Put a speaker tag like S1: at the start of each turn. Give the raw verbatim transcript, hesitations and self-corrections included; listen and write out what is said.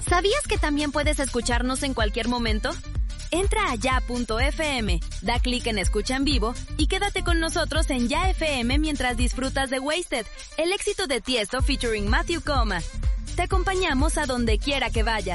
S1: ¿Sabías que también puedes escucharnos en cualquier momento? Entra a ya punto efe eme, da clic en Escucha en Vivo y quédate con nosotros en Ya F M mientras disfrutas de Wasted, el éxito de Tiesto featuring Matthew Coma. Te acompañamos a donde quiera que vayas.